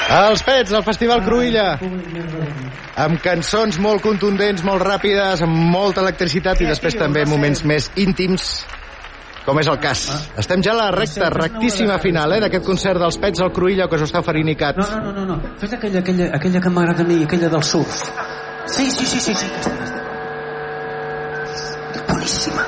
Els Pets, al Festival Cruïlla, amb cançons molt contundents, molt ràpides, amb molta electricitat i després també moments més íntims, com és el cas. Estem ja a la rectíssima final, d'aquest concert dels Pets al Cruïlla que us està oferint ICAT. No. Fes aquella que m'agrada a mi, aquella del surf. Sí. Boníssima.